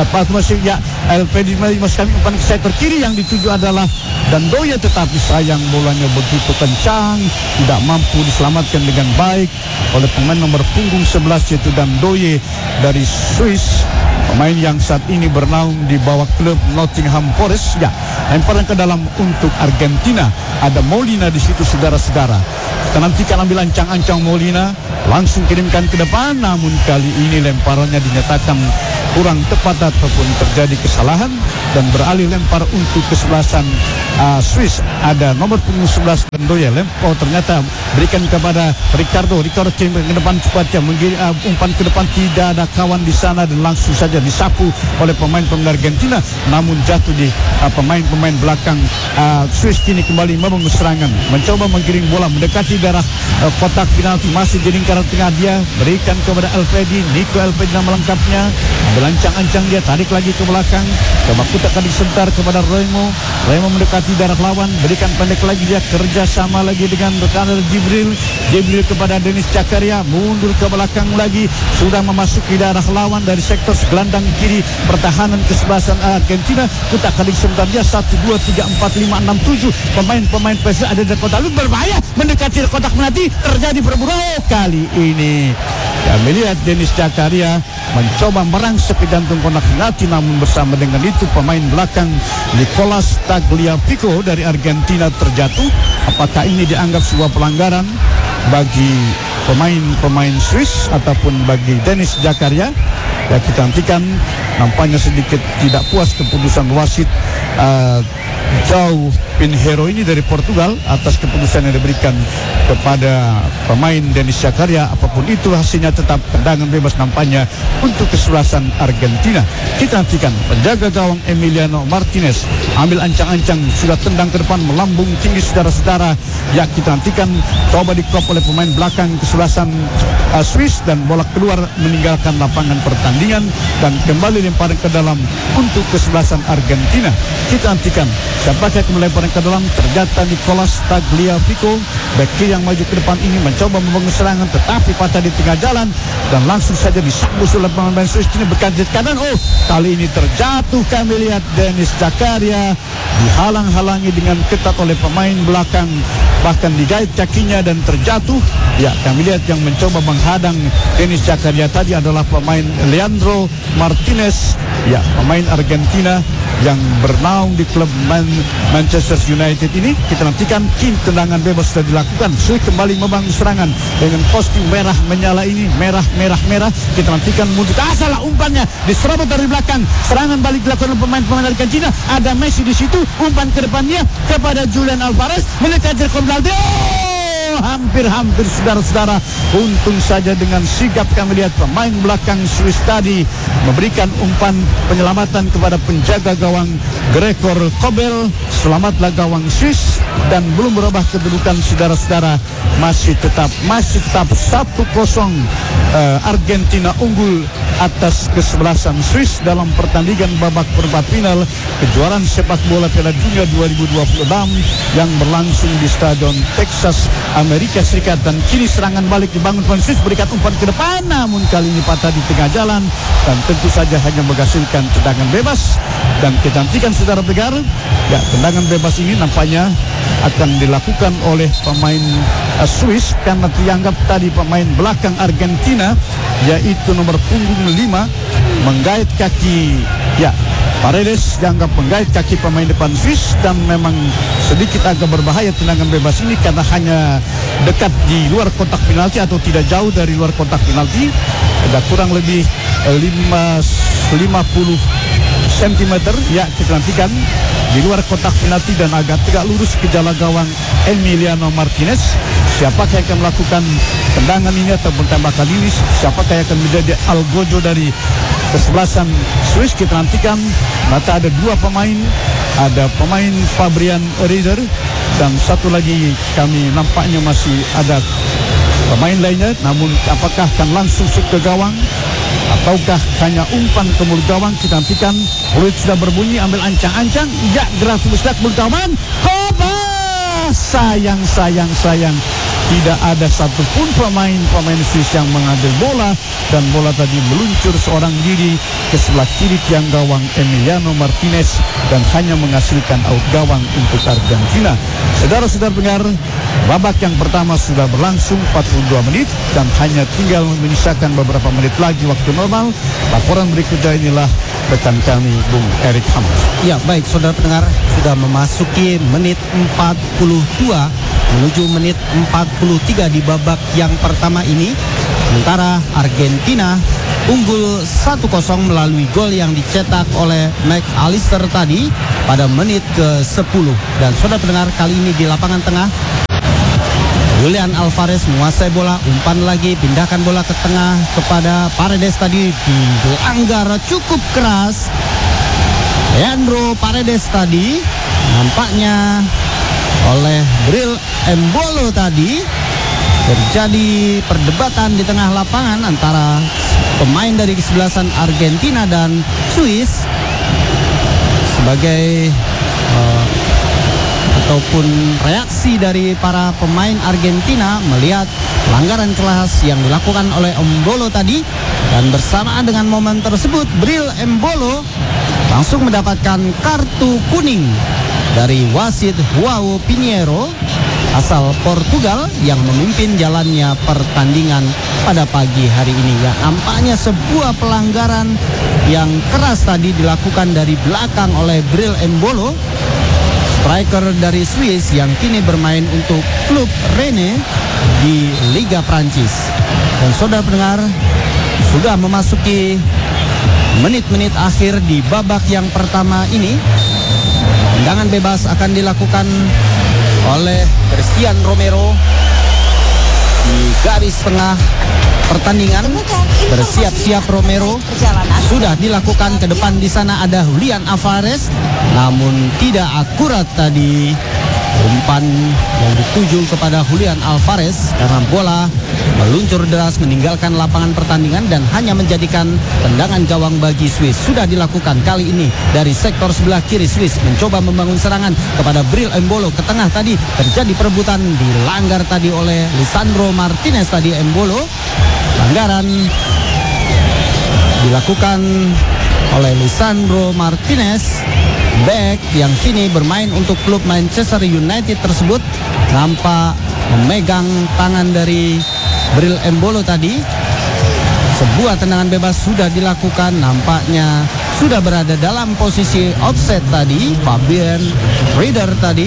LPD masih kami umpan ke sektor kiri yang dituju adalah Dandoye, tetapi sayang bolanya begitu kencang tidak mampu diselamatkan dengan baik oleh pemain nomor punggung 11 yaitu Dandoye dari Swiss, pemain yang saat ini bernaung di bawah klub Nottingham Forest. Ya, lemparan ke dalam untuk Argentina. Ada Molina di situ, saudara-saudara. Kita nantikan ambil ancang-ancang Molina, langsung kirimkan ke depan. Namun kali ini lemparannya dinyatakan kurang tepat ataupun terjadi kesalahan dan beralih lempar untuk kesebelasan Swiss. Ada nomor punggung 11 Dandoye, lempar ternyata berikan kepada Ricardo ke depan cepatnya, umpan ke depan, tidak ada kawan di sana dan langsung saja disapu oleh pemain-pemain Argentina, namun jatuh di pemain-pemain belakang Swiss. Kini kembali membangun serangan, mencoba menggiring bola mendekati daerah kotak penalti, masih di lingkaran tengah dia, berikan kepada Nico Elvedi nama lengkapnya, belancang-ancang dia, tarik lagi ke belakang, coba kutak sebentar kepada Remo mendekati daerah lawan, berikan pendek lagi dia, kerja sama lagi dengan rekan Jibril kepada Denis Zakaria, mundur ke belakang lagi, sudah memasuki daerah lawan dari sektor gelandang kiri pertahanan kesebelasan Argentina. Kutak sebentar dia, 1, 2, 3, 4, 5, 6, 7 pemain PSV ada di kotak lu berbahaya mendekati kotak penalti, terjadi perburuan kali ini. Kami lihat Denis Zakaria mencoba merangsek ke jantung kotak penalti, namun bersama dengan itu pemain belakang Nicolas Tagliafico dari Argentina terjatuh. Apakah ini dianggap sebuah pelanggaran bagi pemain Swiss ataupun bagi Denis Zakaria? Ya, kita nantikan. Nampaknya sedikit tidak puas keputusan wasit João Pinheiro ini dari Portugal atas keputusan yang diberikan kepada pemain Denis Zakaria. Apapun itu hasilnya tetap tendangan bebas nampaknya untuk kesebelasan Argentina. Kita nantikan penjaga gawang Emiliano Martinez ambil ancang-ancang, sudah tendang ke depan melambung tinggi, saudara-saudara. Ya, kita nantikan coba dikop oleh pemain belakang kesebelasan Swiss dan bola keluar meninggalkan lapangan pertandingan dan kembali lemparan ke dalam untuk kesebelasan Argentina. Kita nantikan siapakah yang melemparan ke dalam. Ternyata Nicolas Tagliafico, bek kiri yang maju ke depan ini mencoba membangun serangan tetapi patah di tengah jalan dan langsung saja disambut oleh pemain Swiss. Ini berkanjut kanan. Kali ini terjatuh. Kami lihat Denis Zakaria dihalang-halangi dengan ketat oleh pemain belakang, bahkan digait kakinya dan terjatuh. Ya, kami lihat yang mencoba menghadang Denis Zakaria tadi adalah pemain Leandro Martinez, ya, pemain Argentina yang bernaung di klub Manchester United ini. Kita nantikan kini tendangan bebas sudah dilakukan. Swiss kembali membangun serangan dengan kostum merah menyala ini, merah. Kita nantikan mundur. Salah umpannya diserobot dari belakang. Serangan balik dilakukan oleh pemain Argentina. Ada Messi di situ, umpan ke depannya kepada Julian Alvarez mendekati Ronaldo. Hampir saudara-saudara. Untung saja dengan sigap kami lihat pemain belakang Swiss tadi memberikan umpan penyelamatan kepada penjaga gawang Gregor Kobel. Selamatlah gawang Swiss dan belum berubah kedudukan, saudara-saudara. Masih tetap 1-0 Argentina unggul atas kesebelasan Swiss dalam pertandingan babak perempat final kejuaraan sepak bola Piala Dunia 2026 yang berlangsung di Stadion Texas, Amerika Serikat. Dan kini serangan balik dibangun pemain Swiss, berikan umpan ke depan, namun kali ini patah di tengah jalan dan tentu saja hanya menghasilkan tendangan bebas. Dan kita nantikan saudara pendengar, ya, tendangan bebas ini nampaknya akan dilakukan oleh pemain Swiss karena dianggap tadi pemain belakang Argentina yaitu nomor punggung 5 menggait kaki, ya, Paredes dianggap menggait kaki pemain depan Swiss dan memang sedikit agak berbahaya tendangan bebas ini karena hanya dekat di luar kotak penalti atau tidak jauh dari luar kotak penalti. Ada kurang lebih 50 cm, ya, kita nantikan di luar kotak penalti dan agak tegak lurus ke jala gawang Emiliano Martinez. Siapakah yang akan melakukan tendangan ini ataupun tembakan ini? Siapakah yang akan menjadi algojo dari kesebelasan Swiss? Kita nantikan. Maka ada dua pemain, ada pemain Fabian Rieder dan satu lagi kami nampaknya masih ada pemain lainnya. Namun apakah akan langsung shoot ke gawang? ataukah hanya umpan ke mulut gawang? Kita nantikan. Peluit sudah berbunyi, ambil ancang-ancang, ya gerak musdak mulut gawang. Sayang. Tidak ada satupun pemain Swiss yang mengambil bola, dan bola tadi meluncur seorang diri ke sebelah kiri tiang gawang Emiliano Martinez dan hanya menghasilkan out gawang untuk Argentina. Saudara-saudara pendengar, babak yang pertama sudah berlangsung 42 menit dan hanya tinggal menyisakan beberapa menit lagi waktu normal. Laporan berikutnya inilah rekan kami Bung Erik Hamad. Ya, baik saudara pendengar, sudah memasuki menit 42 menuju menit 43 di babak yang pertama ini. Sementara Argentina unggul 1-0 melalui gol yang dicetak oleh McAllister tadi pada menit ke-10. Dan saudara pendengar, kali ini di lapangan tengah Julian Alvarez menguasai bola, umpan lagi, pindahkan bola ke tengah kepada Paredes tadi, dilanggar cukup keras. Leandro Paredes tadi nampaknya oleh Bril Embolo tadi. Terjadi perdebatan di tengah lapangan antara pemain dari kesebelasan Argentina dan Swiss sebagai ataupun reaksi dari para pemain Argentina melihat pelanggaran keras yang dilakukan oleh Embolo tadi. Dan bersamaan dengan momen tersebut, Bril Embolo langsung mendapatkan kartu kuning dari wasit João Pinheiro asal Portugal yang memimpin jalannya pertandingan pada pagi hari ini. Ya, nampaknya sebuah pelanggaran yang keras tadi dilakukan dari belakang oleh Bril Embolo, striker dari Swiss yang kini bermain untuk klub Rennes di Liga Prancis. Dan saudara pendengar, sudah memasuki menit-menit akhir di babak yang pertama ini. Tendangan bebas akan dilakukan oleh Christian Romero di garis tengah pertandingan. Bersiap-siap Romero, sudah dilakukan ke depan. Di sana ada Julian Alvarez, namun tidak akurat tadi umpan yang dituju kepada Julian Alvarez karena bola meluncur deras meninggalkan lapangan pertandingan dan hanya menjadikan tendangan gawang bagi Swiss. Sudah dilakukan kali ini dari sektor sebelah kiri. Swiss mencoba membangun serangan kepada Bril Embolo ke tengah. Tadi terjadi perebutan, dilanggar tadi oleh Lisandro Martinez tadi. Embolo, pelanggaran dilakukan oleh Lisandro Martinez, back yang kini bermain untuk klub Manchester United tersebut, nampak memegang tangan dari Bril Embolo tadi. Sebuah tendangan bebas sudah dilakukan, nampaknya sudah berada dalam posisi offset tadi Fabian Rieder tadi.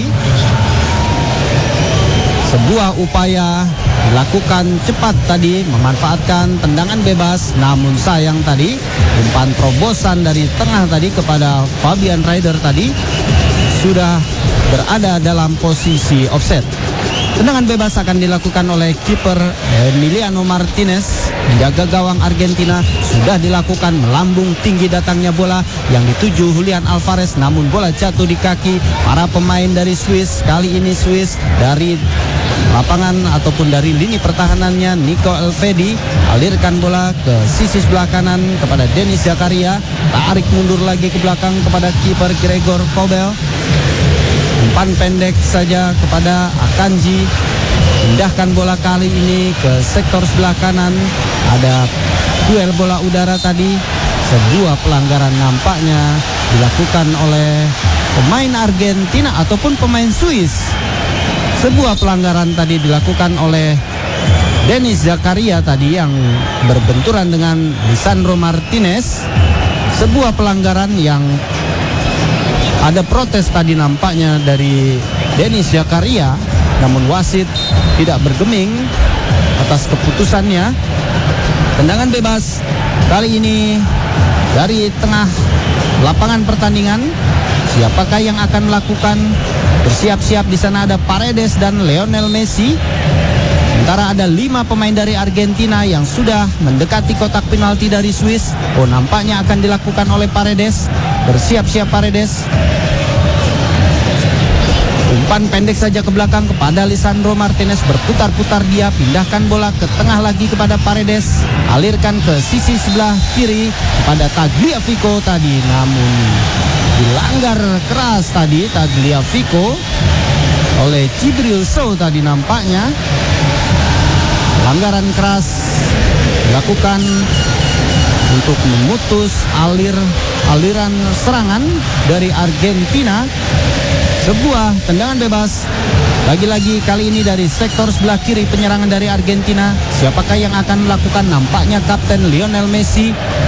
Sebuah upaya dilakukan cepat tadi memanfaatkan tendangan bebas, namun sayang tadi umpan terobosan dari tengah tadi kepada Fabian Rieder tadi sudah berada dalam posisi offset. Tendangan bebas akan dilakukan oleh kiper Emiliano Martinez. Menjaga gawang Argentina sudah dilakukan, melambung tinggi datangnya bola yang dituju Julian Alvarez, namun bola jatuh di kaki para pemain dari Swiss. Kali ini Swiss dari lapangan ataupun dari lini pertahanannya Nico Elvedi alirkan bola ke sisi sebelah kanan kepada Denis Zakaria, tarik mundur lagi ke belakang kepada kiper Gregor Kobel. Umpan pendek saja kepada Akanji, pindahkan bola kali ini ke sektor sebelah kanan. Ada duel bola udara tadi. Sebuah pelanggaran nampaknya dilakukan oleh pemain Argentina ataupun pemain Swiss. Sebuah pelanggaran tadi dilakukan oleh Denis Zakaria tadi yang berbenturan dengan Lisandro Martinez. Sebuah pelanggaran yang ada protes tadi nampaknya dari Denis Zakaria, namun wasit tidak bergeming atas keputusannya. Tendangan bebas kali ini dari tengah lapangan pertandingan. Siapakah yang akan melakukan? Bersiap-siap di sana ada Paredes dan Lionel Messi. Sementara ada 5 pemain dari Argentina yang sudah mendekati kotak penalti dari Swiss. Oh, nampaknya akan dilakukan oleh Paredes. Bersiap-siap Paredes. Umpan pendek saja ke belakang kepada Lisandro Martinez, berputar-putar dia, pindahkan bola ke tengah lagi kepada Paredes, alirkan ke sisi sebelah kiri kepada Tagliafico tadi, namun dilanggar keras tadi Tagliafico oleh Cibril Sow tadi nampaknya. Pelanggaran keras dilakukan untuk memutus aliran serangan dari Argentina. Sebuah tendangan bebas lagi-lagi kali ini dari sektor sebelah kiri penyerangan dari Argentina. Siapakah yang akan melakukan? Nampaknya Kapten Lionel Messi.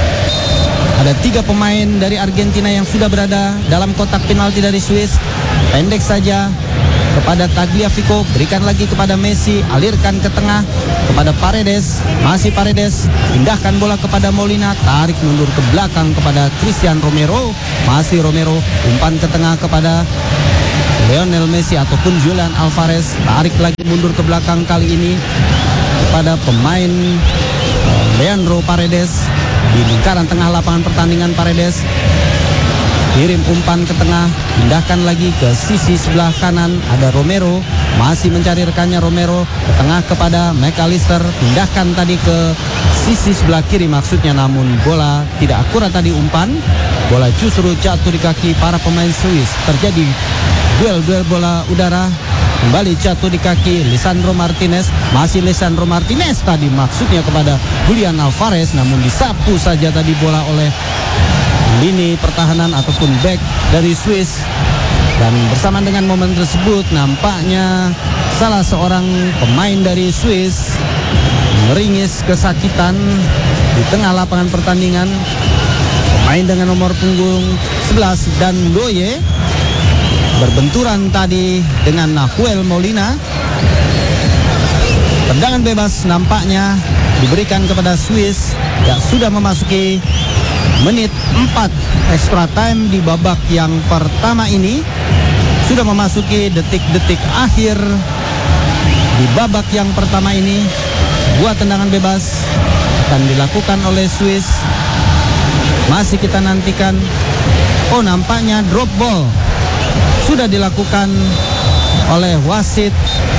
Ada 3 pemain dari Argentina yang sudah berada dalam kotak penalti dari Swiss. Pendek saja kepada Tagliafico, berikan lagi kepada Messi, alirkan ke tengah kepada Paredes, masih Paredes, pindahkan bola kepada Molina, tarik mundur ke belakang kepada Christian Romero, masih Romero, umpan ke tengah kepada Lionel Messi ataupun Julian Alvarez, tarik lagi mundur ke belakang kali ini kepada pemain Leandro Paredes di lingkaran tengah lapangan pertandingan. Paredes kirim umpan ke tengah, pindahkan lagi ke sisi sebelah kanan, ada Romero, masih mencari rekannya Romero, ke tengah kepada McAllister, pindahkan tadi ke sisi sebelah kiri maksudnya, namun bola tidak akurat tadi umpan, bola justru jatuh di kaki para pemain Swiss. Terjadi duel bola udara, kembali jatuh di kaki Lisandro Martinez, masih Lisandro Martinez tadi maksudnya kepada Julian Alvarez, namun disapu saja tadi bola oleh lini pertahanan ataupun back dari Swiss. Dan bersamaan dengan momen tersebut nampaknya salah seorang pemain dari Swiss meringis kesakitan di tengah lapangan pertandingan. Pemain dengan nomor punggung 11 dan Doye berbenturan tadi dengan Nahuel Molina. Tendangan bebas nampaknya diberikan kepada Swiss yang sudah memasuki menit 4 extra time di babak yang pertama ini. Sudah memasuki detik-detik akhir di babak yang pertama ini. Buat tendangan bebas akan dilakukan oleh Swiss. Masih kita nantikan. Oh, nampaknya drop ball sudah dilakukan oleh wasit.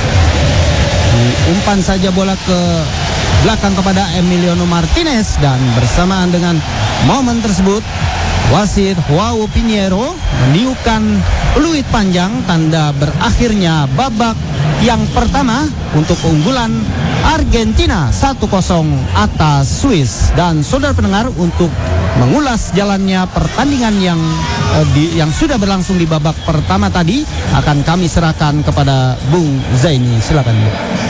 Umpan saja bola ke belakang kepada Emiliano Martinez, dan bersamaan dengan momen tersebut wasit Joao Pinheiro meniupkan peluit panjang tanda berakhirnya babak yang pertama untuk keunggulan Argentina 1-0 atas Swiss. Dan saudara pendengar, untuk mengulas jalannya pertandingan yang sudah berlangsung di babak pertama tadi akan kami serahkan kepada Bung Zaini. Silakan.